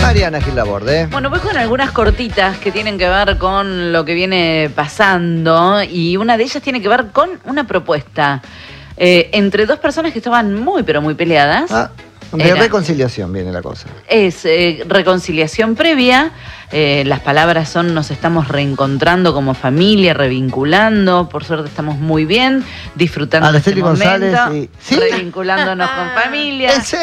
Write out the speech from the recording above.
Mariana Gil Laborde. Bueno, voy con algunas cortitas que tienen que ver con lo que viene pasando y una de ellas tiene que ver con una propuesta entre dos personas que estaban muy pero muy peleadas. De reconciliación viene la cosa. Es reconciliación previa. Las palabras son: nos estamos reencontrando como familia, revinculando. Por suerte estamos muy bien, disfrutando de este momento, González y... ¿Sí? revinculándonos con familia.